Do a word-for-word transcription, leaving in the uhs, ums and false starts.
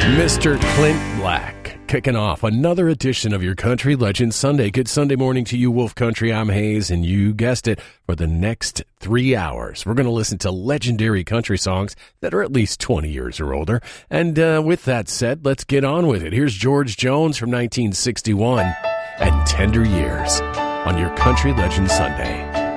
Mister Clint Black, kicking off another edition of your Country Legend Sunday. Good Sunday morning to you, Wolf Country. I'm Hayes, and you guessed it, for the next three hours, we're going to listen to legendary country songs that are at least twenty years or older. And uh, with that said, let's get on with it. Here's George Jones from nineteen sixty-one and Tender Years on your Country Legend Sunday.